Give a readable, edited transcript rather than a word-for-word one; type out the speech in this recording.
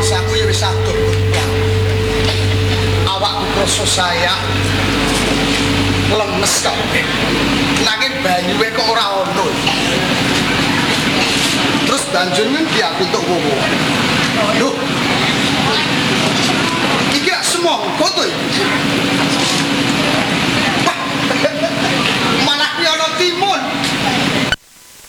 aku ya wis atur. Awakku krasa saya lemes kok. Nanging banyuwe kok ora ono. Terus banjur ngendi aku entuk wowo. Lho. Iki semongko to iki.